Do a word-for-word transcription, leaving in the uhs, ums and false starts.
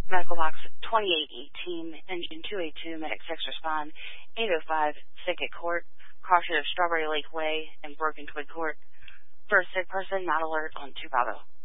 Medical Box twenty-eight eighteen, Engine two eighty-two, Medic six respond, eight oh five, sick at court, caution of Strawberry Lake Way and Broken Twig Court. First sick person not alert on two Bravo.